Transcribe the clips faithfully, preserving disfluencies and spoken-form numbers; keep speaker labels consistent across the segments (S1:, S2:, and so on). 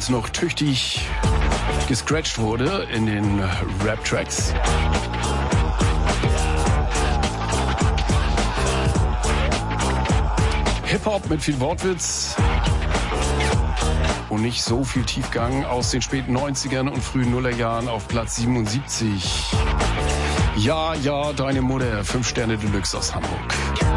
S1: damals noch tüchtig gescratcht wurde in den Rap-Tracks. Hip-Hop mit viel Wortwitz und nicht so viel Tiefgang aus den späten neunzigern und frühen Nullerjahren auf Platz siebenundsiebzig. Ja, ja, deine Mutter, fünf Sterne Deluxe aus Hamburg.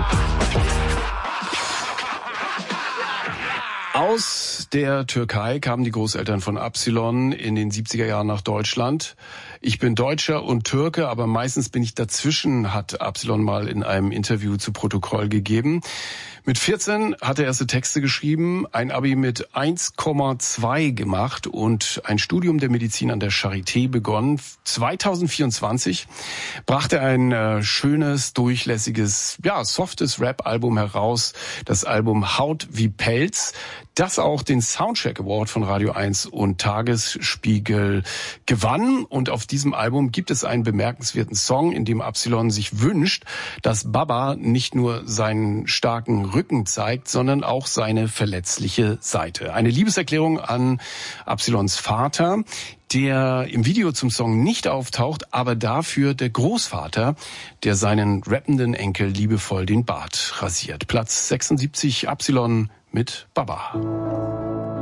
S1: Aus der Türkei kamen die Großeltern von Absilon in den siebziger Jahren nach Deutschland. Ich bin Deutscher und Türke, aber meistens bin ich dazwischen, hat Absilon mal in einem Interview zu Protokoll gegeben. Mit vierzehn hat er erste Texte geschrieben, ein Abi mit eins Komma zwei gemacht und ein Studium der Medizin an der Charité begonnen. zweitausendvierundzwanzig brachte er ein äh, schönes, durchlässiges, ja, softes Rap-Album heraus, das Album Haut wie Pelz, das auch den Soundcheck Award von Radio eins und Tagesspiegel gewann. Und auf diesem Album gibt es einen bemerkenswerten Song, in dem Absilon sich wünscht, dass Baba nicht nur seinen starken Rücken zeigt, sondern auch seine verletzliche Seite. Eine Liebeserklärung an Absilons Vater, der im Video zum Song nicht auftaucht, aber dafür der Großvater, der seinen rappenden Enkel liebevoll den Bart rasiert. Platz sechsundsiebzig, Absilon mit Baba.